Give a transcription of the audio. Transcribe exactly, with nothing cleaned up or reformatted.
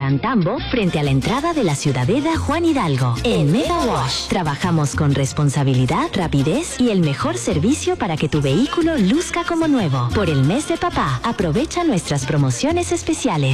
Antambo, frente a la entrada de la Ciudadela Juan Hidalgo. En Mega Wash trabajamos con responsabilidad, rapidez y el mejor servicio para que tu vehículo luzca como nuevo. Por el mes de papá, aprovecha nuestras promociones especiales.